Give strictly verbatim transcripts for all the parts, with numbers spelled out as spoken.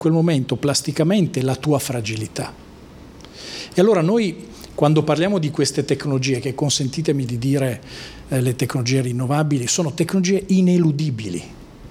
quel momento plasticamente la tua fragilità. E allora noi, quando parliamo di queste tecnologie, che consentitemi di dire eh, le tecnologie rinnovabili, sono tecnologie ineludibili,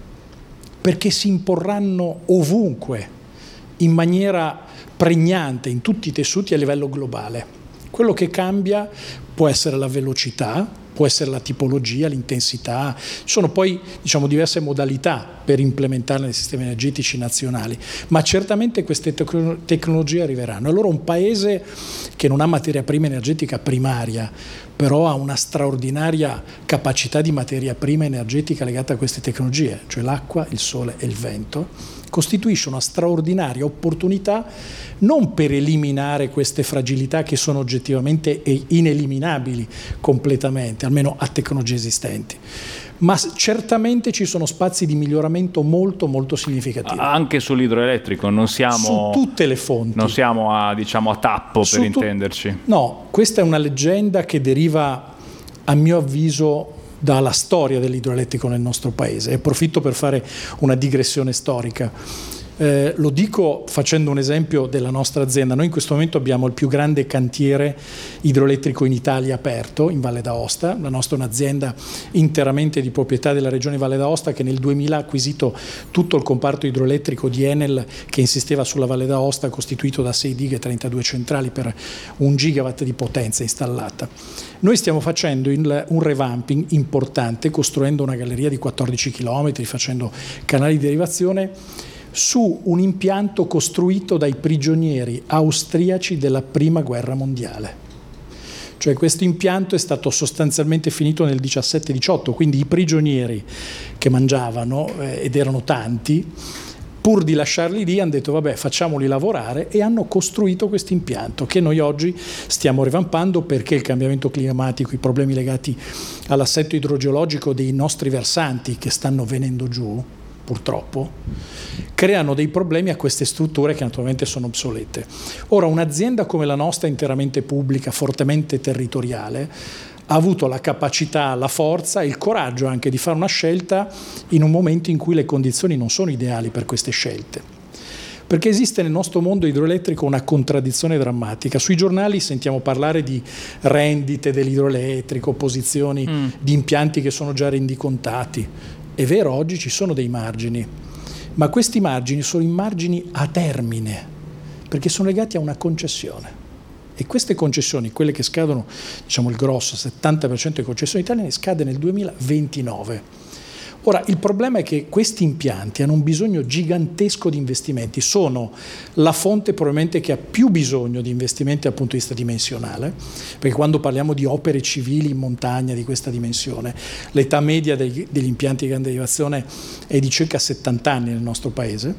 perché si imporranno ovunque, in maniera pregnante, in tutti i tessuti a livello globale. Quello che cambia può essere la velocità, può essere la tipologia, l'intensità, ci sono poi diciamo diverse modalità per implementarle nei sistemi energetici nazionali, ma certamente queste tec- tecnologie arriveranno. Allora un paese che non ha materia prima energetica primaria, però ha una straordinaria capacità di materia prima energetica legata a queste tecnologie, cioè l'acqua, il sole e il vento, costituisce una straordinaria opportunità non per eliminare queste fragilità che sono oggettivamente ineliminabili completamente, almeno a tecnologie esistenti, ma certamente ci sono spazi di miglioramento molto molto significativi. Anche sull'idroelettrico non siamo... Su tutte le fonti. Non siamo a, diciamo, a tappo, Su per tu- intenderci. No, questa è una leggenda che deriva, a mio avviso, dalla storia dell'idroelettrico nel nostro paese. E approfitto per fare una digressione storica. Eh, lo dico facendo un esempio della nostra azienda. Noi in questo momento abbiamo il più grande cantiere idroelettrico in Italia aperto in Valle d'Aosta. La nostra è un'azienda interamente di proprietà della regione Valle d'Aosta, che nel duemila ha acquisito tutto il comparto idroelettrico di Enel, che insisteva sulla Valle d'Aosta, costituito da sei dighe e trentadue centrali per un gigawatt di potenza installata. Noi stiamo facendo il, un revamping importante, costruendo una galleria di quattordici chilometri, facendo canali di derivazione su un impianto costruito dai prigionieri austriaci della Prima Guerra Mondiale. Cioè questo impianto è stato sostanzialmente finito nel diciassette diciotto, quindi i prigionieri che mangiavano, eh, ed erano tanti, pur di lasciarli lì hanno detto vabbè, facciamoli lavorare, e hanno costruito questo impianto che noi oggi stiamo rivampando, perché il cambiamento climatico, i problemi legati all'assetto idrogeologico dei nostri versanti che stanno venendo giù, purtroppo, creano dei problemi a queste strutture che naturalmente sono obsolete. Ora, un'azienda come la nostra, interamente pubblica, fortemente territoriale, ha avuto la capacità, la forza e il coraggio anche di fare una scelta in un momento in cui le condizioni non sono ideali per queste scelte. Perché esiste nel nostro mondo idroelettrico una contraddizione drammatica. Sui giornali sentiamo parlare di rendite dell'idroelettrico, posizioni mm. di impianti che sono già rendicontati. È vero, oggi ci sono dei margini, ma questi margini sono i margini a termine, perché sono legati a una concessione. E queste concessioni, quelle che scadono, diciamo il grosso, settanta per cento delle concessioni italiane, scade nel duemilaventinove. Ora, il problema è che questi impianti hanno un bisogno gigantesco di investimenti, sono la fonte probabilmente che ha più bisogno di investimenti dal punto di vista dimensionale, perché quando parliamo di opere civili in montagna di questa dimensione, l'età media degli, degli impianti di grande derivazione è di circa settanta anni nel nostro paese,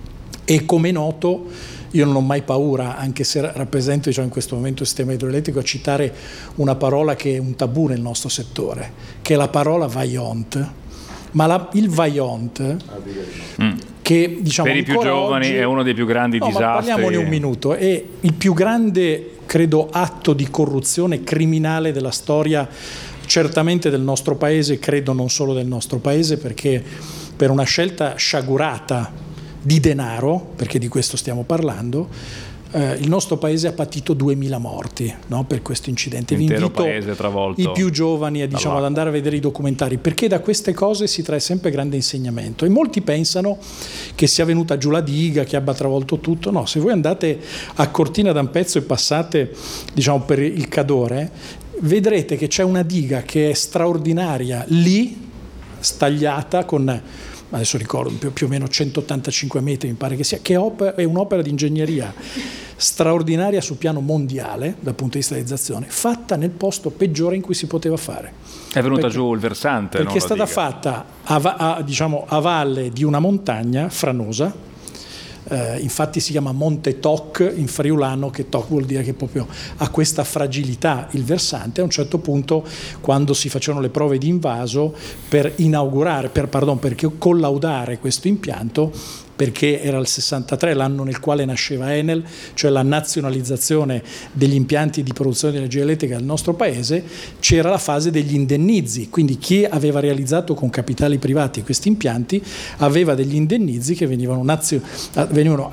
e come è noto io non ho mai paura, anche se rappresento diciamo, in questo momento il sistema idroelettrico, a citare una parola che è un tabù nel nostro settore, che è la parola Vaillant. Ma la, il Vaillant, mm. che diciamo per i più giovani oggi, è uno dei più grandi no, disastri. Ma parliamone un minuto, è il più grande, credo, atto di corruzione criminale della storia, certamente del nostro paese, credo non solo del nostro paese, perché per una scelta sciagurata di denaro, perché di questo stiamo parlando, Eh, il nostro paese ha patito duemila morti, no, per questo incidente. Vi invito paese travolto i più giovani a, diciamo, ad andare a vedere i documentari, perché da queste cose si trae sempre grande insegnamento. E molti pensano che sia venuta giù la diga, che abbia travolto tutto. No, se voi andate a Cortina d'Ampezzo e passate diciamo, per il Cadore, vedrete che c'è una diga che è straordinaria lì, stagliata con, adesso ricordo più, più o meno centottantacinque metri, mi pare che sia, che è un'opera di ingegneria straordinaria sul piano mondiale dal punto di vista realizzazione, fatta nel posto peggiore in cui si poteva fare. È venuta perché, giù il versante, perché non è stata diga. fatta a, a, diciamo, a valle di una montagna franosa. Uh, infatti si chiama Monte Toc in friulano, che Toc vuol dire che proprio ha questa fragilità il versante. A un certo punto, quando si facevano le prove di invaso per inaugurare, per, pardon, per collaudare questo impianto, perché era il sessantatré l'anno nel quale nasceva Enel, cioè la nazionalizzazione degli impianti di produzione di energia elettrica del nostro paese, c'era la fase degli indennizi, quindi chi aveva realizzato con capitali privati questi impianti aveva degli indennizi che venivano, nazio- venivano